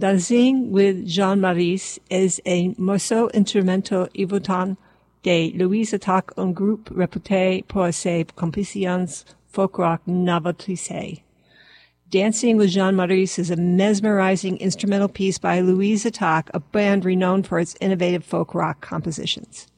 Dancing with Jean Maurice est un morceau instrumental évoquant de Louise Attaque, un groupe réputé pour ses compositions folk rock novatrices. Dancing with Jean Maurice is a mesmerizing instrumental piece by Louise Attaque, a band renowned for its innovative folk rock compositions.